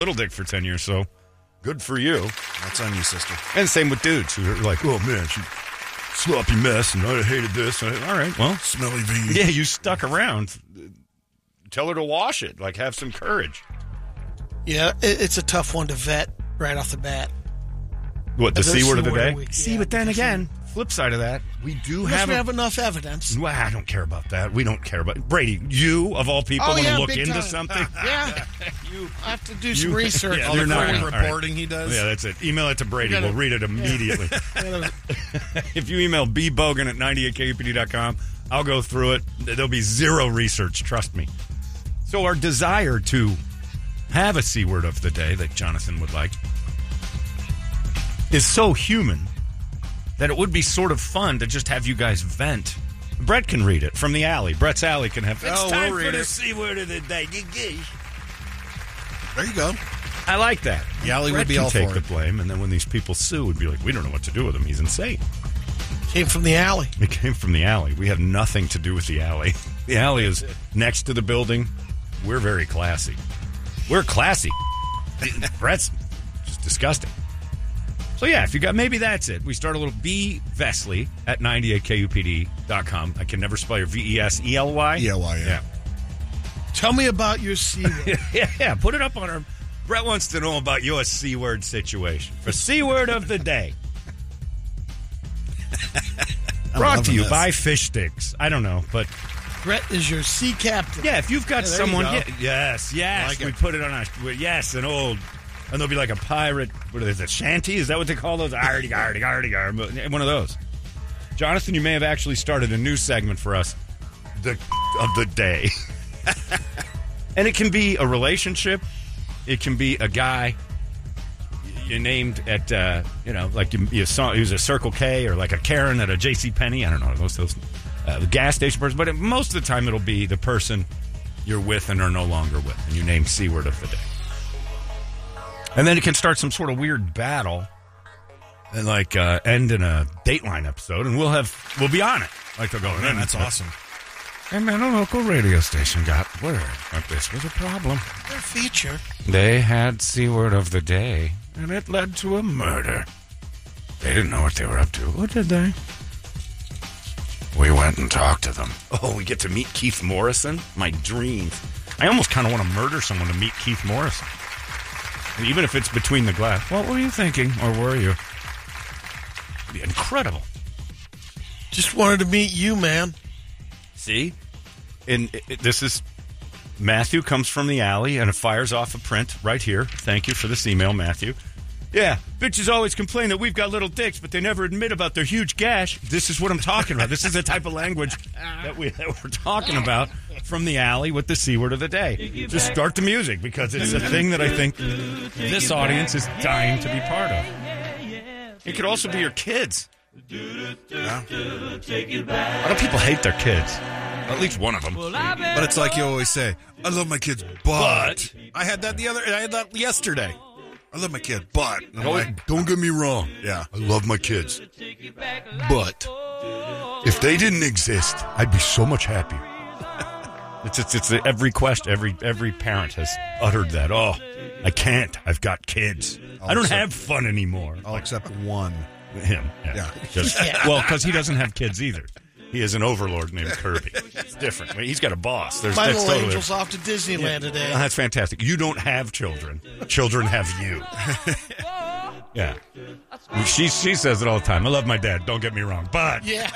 Little Dick for 10 years, so good for you. That's on you, sister. And same with dudes who are like, oh, man, she sloppy mess, and I hated this. All right, well. Smelly V. Yeah, you stuck around. Tell her to wash it. Like, have some courage. Yeah, it's a tough one to vet right off the bat. What, the C word of the day? Week, See, yeah, but then again, flip side of that, we do unless we have enough evidence. Well, I don't care about that. We don't care about Brady. You, of all people, want to look into time. something? Yeah. I have to do some research. Yeah, All the not quick reporting he does. Yeah, that's it. Email it to Brady. We'll read it immediately. If you email bbogan at 98kupd.com, I'll go through it. There'll be zero research, trust me. So our desire to have a C word of the day that Jonathan would like is so human that it would be sort of fun to just have you guys vent. Brett can read it from the alley. Brett's alley can have. It's time for the C word of the day. There you go. I like that. The alley Brett would be can all take for the it. blame, and then when these people sue, would be like, we don't know what to do with him. He's insane. Came from the alley. It came from the alley. We have nothing to do with the alley. The alley is next to the building. We're very classy. We're classy. Brett's just disgusting. So, yeah, if you got, maybe that's it. We start a little B. Vesley at 98kupd.com. I can never spell your Vesely. ELY, Yeah. Tell me about your C word. Yeah, put it up on our. Brett wants to know about your C word situation. For C word of the day. Brought to you by Fish Sticks. I don't know, but. Brett is your sea captain. Yeah, if you've got there someone. you go. Yes. Like We it. put it on our. Yes, an old. And there'll be like a pirate. What is it? Shanty? Is that what they call those? Arty. One of those. Jonathan, you may have actually started a new segment for us. Of the day. And it can be a relationship. It can be a guy you named at, like you saw, he was a Circle K or like a Karen at a JCPenney. I don't know, most of those gas station person. But most of the time it'll be the person you're with and are no longer with. And you name C word of the day. And then it can start some sort of weird battle and like end in a Dateline episode. And we'll be on it. Like they'll go, Man, that's awesome. And then a local radio station got word that this was a problem. Their feature. They had C word of the day, and it led to a murder. They didn't know what they were up to. What did they? We went and talked to them. Oh, we get to meet Keith Morrison? My dreams. I almost kind of want to murder someone to meet Keith Morrison. Even if it's between the glass. What were you thinking, or were you? It'd be incredible. Just wanted to meet you, man. See? And this is... Matthew comes from the alley, and it fires off a print right here. Thank you for this email, Matthew. Yeah, bitches always complain that we've got little dicks, but they never admit about their huge gash. This is what I'm talking about. This is the type of language that we're talking about from the alley with the C word of the day. Just start the music, because it's a thing that I think this audience is dying to be part of. It could also be your kids. Yeah. A lot of people hate their kids. At least one of them. But it's like you always say, I love my kids, but. I had that yesterday. I love my kid, but. Don't get me wrong. Yeah. I love my kids. But if they didn't exist, I'd be so much happier. It's every question. Every parent has uttered that. Oh, I can't. I've got kids. I don't have fun anymore. I'll accept one. Him. Yeah. Because he doesn't have kids either. He has an overlord named Kirby. It's different. I mean, he's got a boss. My little angel's off to Disneyland today. Oh, that's fantastic. You don't have children. Children have you. Yeah. She says it all the time. I love my dad. Don't get me wrong. But. Yeah.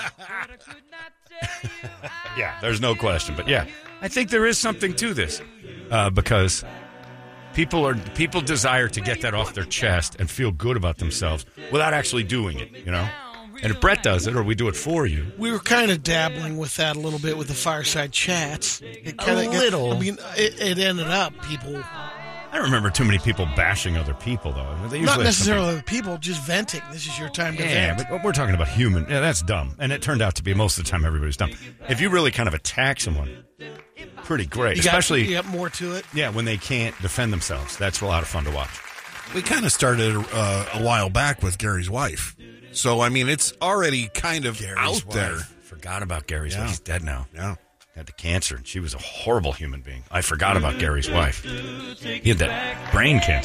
Yeah, there's no question. But yeah, I think there is something to this. Because people desire to get that off their chest and feel good about themselves without actually doing it, you know? And if Brett does it, or we do it for you. We were kind of dabbling with that a little bit with the fireside chats. It ended up people. I don't remember too many people bashing other people, though. They usually Not necessarily other people, just venting. This is your time to vent. Yeah, but we're talking about human. Yeah, that's dumb. And it turned out to be most of the time everybody's dumb. If you really kind of attack someone, pretty great. Especially, you got more to it. Yeah, when they can't defend themselves. That's a lot of fun to watch. We kind of started a while back with Gary's wife. So, I mean, it's already kind of out there. Forgot about Gary's wife. He's dead now. Yeah. had the cancer, and she was a horrible human being. I forgot about Gary's wife. He had that brain cancer.